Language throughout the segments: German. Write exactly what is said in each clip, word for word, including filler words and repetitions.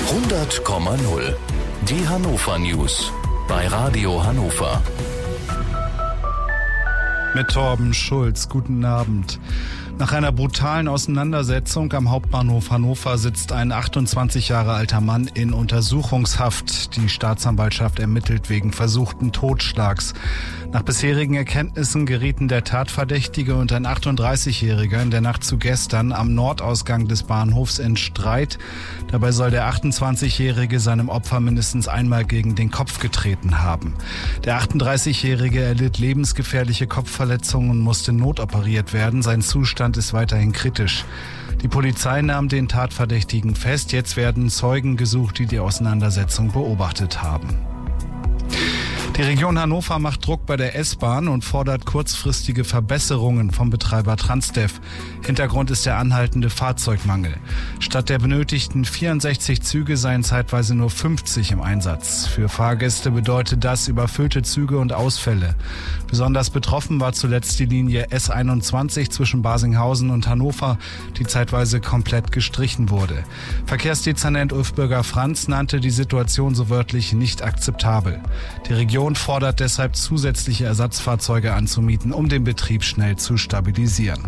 hundert Komma null. Die Hannover News bei Radio Hannover. Mit Torben Schulz. Guten Abend. Nach einer brutalen Auseinandersetzung am Hauptbahnhof Hannover sitzt ein achtundzwanzig Jahre alter Mann in Untersuchungshaft. Die Staatsanwaltschaft ermittelt wegen versuchten Totschlags. Nach bisherigen Erkenntnissen gerieten der Tatverdächtige und ein achtunddreißigjähriger in der Nacht zu gestern am Nordausgang des Bahnhofs in Streit. Dabei soll der achtundzwanzigjährige seinem Opfer mindestens einmal gegen den Kopf getreten haben. Der achtunddreißigjährige erlitt lebensgefährliche Kopfverletzungen und musste notoperiert werden. Sein Zustand ist weiterhin kritisch. Die Polizei nahm den Tatverdächtigen fest. Jetzt werden Zeugen gesucht, die die Auseinandersetzung beobachtet haben. Die Region Hannover macht Druck bei der S-Bahn und fordert kurzfristige Verbesserungen vom Betreiber Transdev. Hintergrund ist der anhaltende Fahrzeugmangel. Statt der benötigten vierundsechzig Züge seien zeitweise nur fünfzig im Einsatz. Für Fahrgäste bedeutet das überfüllte Züge und Ausfälle. Besonders betroffen war zuletzt die Linie S einundzwanzig zwischen Barsinghausen und Hannover, die zeitweise komplett gestrichen wurde. Verkehrsdezernent Ulf Bürger-Franz nannte die Situation so wörtlich nicht akzeptabel. Die Region fordert deshalb zusätzliche Ersatzfahrzeuge anzumieten, um den Betrieb schnell zu stabilisieren.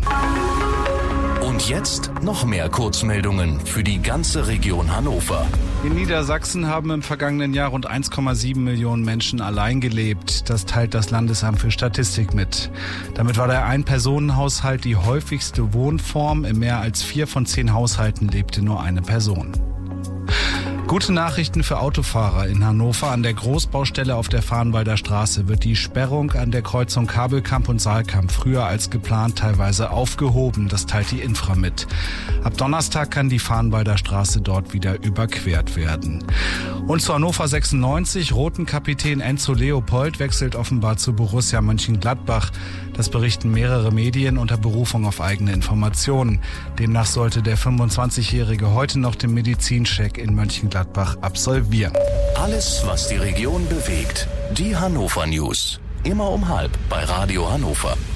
Und jetzt noch mehr Kurzmeldungen für die ganze Region Hannover. In Niedersachsen haben im vergangenen Jahr rund eins Komma sieben Millionen Menschen allein gelebt. Das teilt das Landesamt für Statistik mit. Damit war der Ein-Personen-Haushalt die häufigste Wohnform. In mehr als vier von zehn Haushalten lebte nur eine Person. Gute Nachrichten für Autofahrer in Hannover. An der Großbaustelle auf der Farnwalder Straße wird die Sperrung an der Kreuzung Kabelkamp und Saalkamp früher als geplant teilweise aufgehoben. Das teilt die Infra mit. Ab Donnerstag kann die Farnwalder Straße dort wieder überquert werden. Und zu Hannover sechsundneunzig. Roten Kapitän Enzo Leopold wechselt offenbar zu Borussia Mönchengladbach. Das berichten mehrere Medien unter Berufung auf eigene Informationen. Demnach sollte der fünfundzwanzigjährige heute noch den Medizincheck in Mönchengladbach absolvieren. Alles, was die Region bewegt. Die Hannover News. Immer um halb bei Radio Hannover.